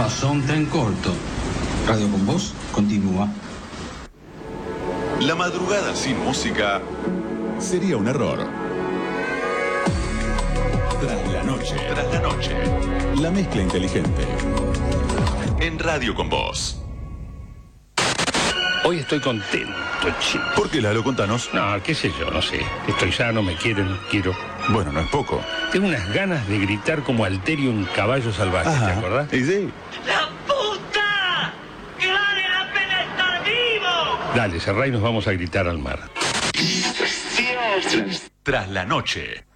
pasó un tren corto. Radio con Voz continúa. La madrugada sin música sería un error. Tras la noche. Tras la noche. La mezcla inteligente. En Radio con Voz. Hoy estoy contento, chico. ¿Por qué, Lalo? Contanos. No, qué sé yo, no sé. Estoy sano, me quieren, quiero. Bueno, no es poco. Tengo unas ganas de gritar como Alterio en Caballo Salvaje, Ajá. ¿te acordás? ¿Y sí? ¡La puta! ¡Que vale la pena estar vivo! Dale, cerrá y nos vamos a gritar al mar. Tras la noche.